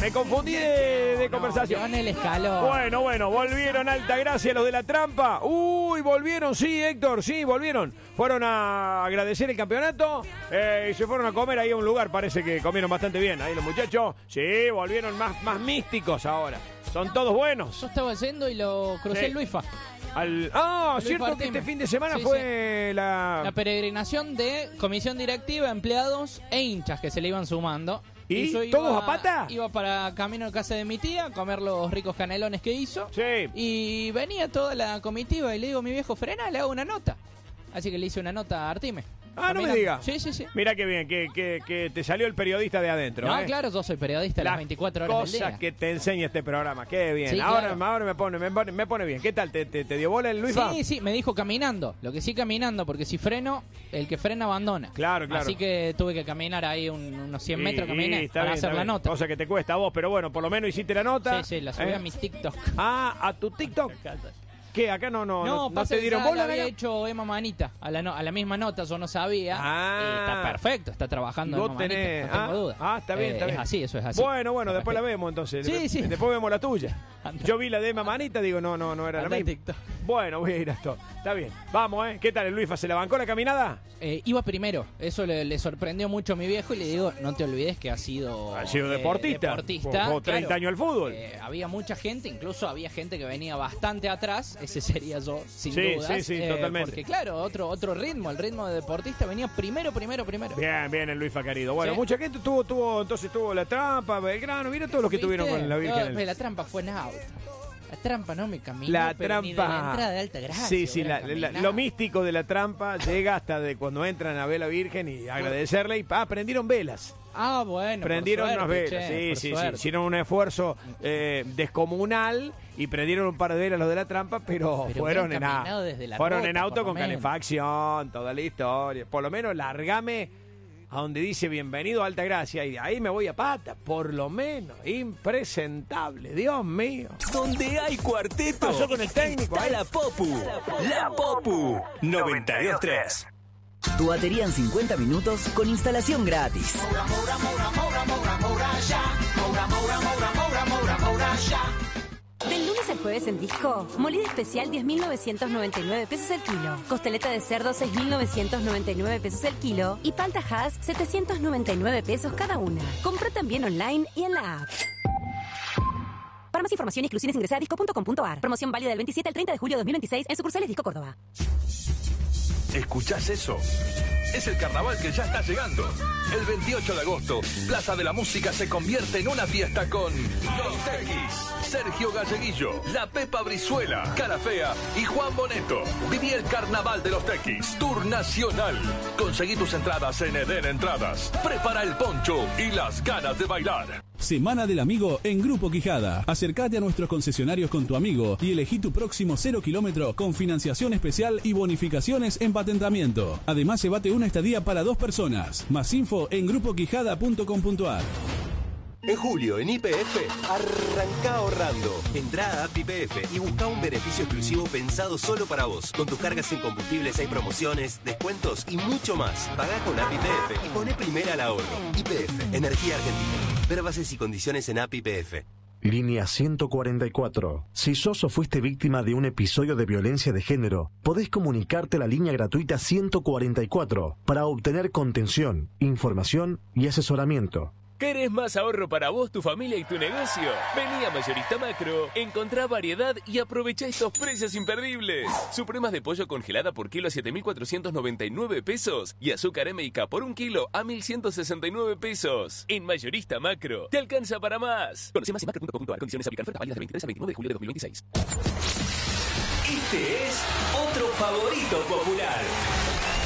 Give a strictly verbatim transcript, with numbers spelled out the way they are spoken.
Me confundí de, de No, conversación. yo en el escalón. Bueno, bueno, volvieron Altagracia los de la trampa. Uy, volvieron, sí, Héctor, sí, volvieron. Fueron a agradecer el campeonato eh, y se fueron a comer ahí a un lugar. Parece que comieron bastante bien ahí los muchachos. Sí, volvieron más, más místicos ahora. Son todos buenos. Yo estaba yendo y lo crucé Sí. en Luifa. Al, ah, Luis cierto que Martínez. este fin de semana Sí, fue la... La peregrinación de comisión directiva, empleados e hinchas que se le iban sumando. ¿Y yo todos a pata? Iba para camino a casa de mi tía a comer los ricos canelones que hizo. Sí. Y venía toda la comitiva y le digo a mi viejo, frena, le hago una nota. Así que le hice una nota a Artime. Ah, no me Caminando. diga. Sí, sí, sí. Mira qué bien, que, que, que te salió el periodista de adentro. No, ¿eh? claro, yo soy periodista las veinticuatro horas del cosas día. que te enseña este programa. Qué bien. Sí, ahora, claro. ahora me pone, me pone, me pone bien. ¿Qué tal? ¿Te, te, te dio bola el Luisfa? Sí, sí, me dijo caminando. Lo que sí caminando, porque si freno, el que frena abandona. Claro, claro. Así que tuve que caminar ahí un- unos cien Y- metros y caminé está para bien, hacer está la bien. nota. Cosa que te cuesta a vos, pero bueno, por lo menos hiciste la nota. Sí, sí, la subí ¿eh? a mi TikTok. Ah, a tu TikTok. ¿Qué? Acá no, no, no, No, no pasa te que dieron ya bola. le había acá? hecho Emma Manita a la, no- a la misma nota, yo no sabía. Ah. Y está perfecto, está trabajando Y vos Emma Manita, tenés- no tengo ah, duda. ah, está bien, Eh, está bien. Es así, eso es así. Bueno, bueno, Está después la perfecto. vemos entonces. Sí, sí. Después vemos la tuya. Anda. Yo vi la de Emma Manita, digo, no, no, no era la Anda en misma. TikTok. Bueno, voy a ir a esto. Está bien. Vamos, ¿eh? ¿Qué tal el Luisfa? ¿Se la bancó la caminada? Eh, iba primero, eso le, le sorprendió mucho a mi viejo y le digo, no te olvides que ha sido, Ha sido eh, deportista. deportista. Jugó treinta Claro, años al fútbol. eh, había mucha gente, incluso había gente que venía bastante atrás, ese sería yo, sin Sí, dudas. sí, sí, eh, totalmente. Porque claro, otro otro ritmo, el ritmo de deportista venía primero, primero, primero. Bien, bien el Luisfa querido. Bueno, Sí. mucha gente tuvo, tuvo, entonces tuvo la trampa, Belgrano, mira todos los que ¿Viste? tuvieron con la No, Virgen. la trampa fue en auto. La trampa no me caminó, La pero ni de la trampa. entrada de Altagracia Sí, sí, hubiera la- la- caminado. lo místico de la trampa llega hasta de cuando entran a ver la Virgen y agradecerle y ah, prendieron velas. Ah, bueno. por Prendieron suerte, unas velas, che, sí, por sí, sí. suerte. Hicieron un esfuerzo eh, descomunal y prendieron un par de velas los de la trampa, pero, Pero fueron hubieran en caminado auto. desde la Fueron ruta, en auto por lo con menos. calefacción, toda la historia. Por lo menos largame a donde dice bienvenido a Altagracia y de ahí me voy a pata, por lo menos. Impresentable, Dios mío. Donde hay cuarteto. ¿Qué pasó con el técnico Está ahí? la Popu. La Popu. noventa y dos tres. Tu batería en cincuenta minutos con instalación gratis. Del lunes al jueves en Disco, molida especial diez mil novecientos noventa y nueve pesos el kilo, costeleta de cerdo seis mil novecientos noventa y nueve pesos el kilo y palta Hass setecientos noventa y nueve pesos cada una. Compra también online y en la app. Para más información y exclusiones ingresa a disco punto com punto ar. Promoción válida del veintisiete al treinta de julio de dos mil veintiséis en sucursales Disco Córdoba. ¿Escuchás eso? Es el carnaval que ya está llegando. El veintiocho de agosto, Plaza de la Música se convierte en una fiesta con Los Tequis, Sergio Galleguillo, La Pepa Brizuela, Cara Fea y Juan Boneto. Viví el carnaval de los Tequis, Tour Nacional. Conseguí tus entradas en Eden Entradas. Prepara el poncho y las ganas de bailar. Semana del Amigo en Grupo Quijada. Acércate a nuestros concesionarios con tu amigo y elegí tu próximo cero kilómetro con financiación especial y bonificaciones en patentamiento. Además, llévate una estadía para dos personas. Más info en grupo quijada punto com punto ar. En julio, en Y P F, arranca ahorrando. Entrá a app Y P F y busca un beneficio exclusivo pensado solo para vos. Con tus cargas en combustibles hay promociones, descuentos y mucho más. Pagá con app Y P F y poné primera al ahorro. Y P F, Energía Argentina. Ver bases y condiciones en app Y P F. Línea ciento cuarenta y cuatro. Si sos o fuiste víctima de un episodio de violencia de género, podés comunicarte a la línea gratuita ciento cuarenta y cuatro para obtener contención, información y asesoramiento. ¿Querés más ahorro para vos, tu familia y tu negocio? Vení a Mayorista Macro, encontrá variedad y aprovechá estos precios imperdibles. Supremas de pollo congelada por kilo a siete mil cuatrocientos noventa y nueve pesos y azúcar M y K por un kilo a mil ciento sesenta y nueve pesos. En Mayorista Macro, te alcanza para más. Conoce más en macro punto com punto ar. Condiciones aplican. Ofertas válidas del veintitrés al veintinueve de julio de dos mil veintiséis. Este es otro favorito popular.